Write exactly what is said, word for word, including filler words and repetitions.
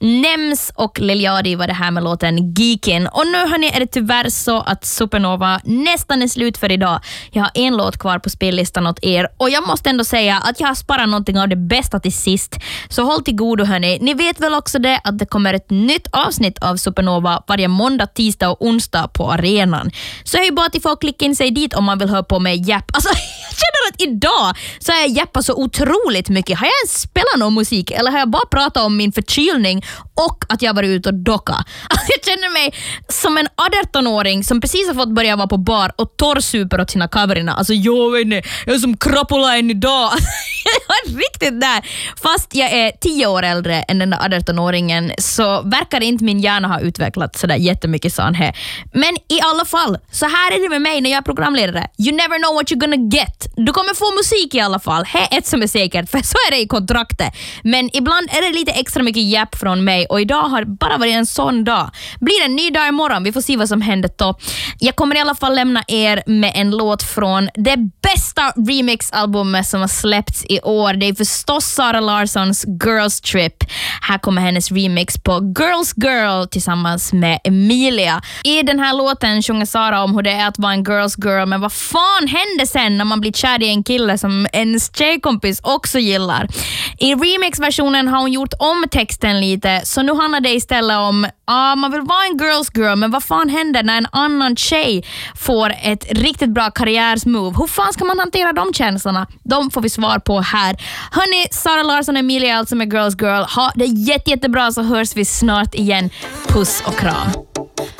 Nems och Lil Yachty var det här med låten Geekin. Och nu hörni, är det tyvärr så att Supernova nästan är slut för idag. Jag har en låt kvar på spellistan åt er och jag måste ändå säga att jag har sparat någonting av det bästa till sist. Så håll till godo hörni. Ni vet väl också det att det kommer ett nytt avsnitt av Supernova varje måndag, tisdag och onsdag på arenan. Så är ju bara att få klicka in sig dit om man vill höra på med Japp. Alltså jag känner att idag så har jag jappat så otroligt mycket. Har jag ens spelat någon musik eller har jag bara pratat om min förkylning och att jag var ute och docka? Alltså, jag känner mig som en arton-åring som precis har fått börja vara på bar och torrsuper åt sina coverina. Alltså jag vet inte, jag är som krapula än idag. Jag är riktigt där. Fast jag är tio år äldre än den där arton-åringen så verkar inte min hjärna ha utvecklats sådär jättemycket sån här. Men i alla fall, så här är det med mig när jag är programledare. You never know what you're gonna get. Du kommer få musik i alla fall. Det är ett som är säkert, för så är det i kontraktet. Men ibland är det lite extra mycket japp från mig och idag har bara varit en sån dag. Blir det en ny dag imorgon? Vi får se vad som händer då. Jag kommer i alla fall lämna er med en låt från det bästa remix-albumet som har släppts i år. Det är förstås Sara Larssons Girls Trip. Här kommer hennes remix på Girls Girl tillsammans med Emilia. I den här låten sjunger Sara om hur det är att vara en girls girl, men vad fan händer sen när man blir kär i en kille som ens tjejkompis också gillar? I remix-versionen har hon gjort om texten lite, så nu handlar det istället om ah, man vill vara en girls girl, men vad fan händer när en annan tjej får ett riktigt bra karriärsmove? Hur fan ska man hantera de känslorna? De får vi svar på här. Hörni, Sara Larsson och Emilia alltså med Girls Girl. Ha det jätte, jättebra så hörs vi snart igen. Puss och kram.